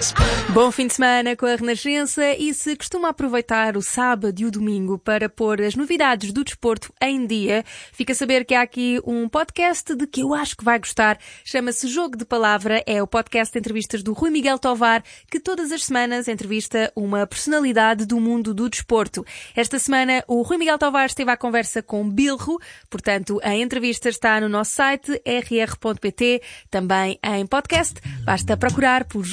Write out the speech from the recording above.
Bom fim de semana com a Renascença e se costuma aproveitar o sábado e o domingo para pôr as novidades do desporto em dia, fica a saber que há aqui um podcast de que eu acho que vai gostar. Chama-se Jogo de Palavra, é o podcast de entrevistas do Rui Miguel Tovar, que todas as semanas entrevista uma personalidade do mundo do desporto. Esta semana o Rui Miguel Tovar esteve à conversa com Bilro, portanto a entrevista está no nosso site rr.pt, também em podcast. Basta procurar por